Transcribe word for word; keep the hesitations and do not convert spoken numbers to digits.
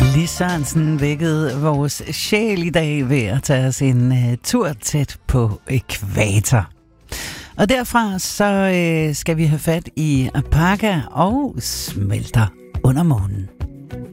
Lis Sørensen vækkede vores sjæl i dag ved at tage os en uh, tur tæt på ækvator. Og derfra så uh, skal vi have fat i Apaka og Smelter under månen.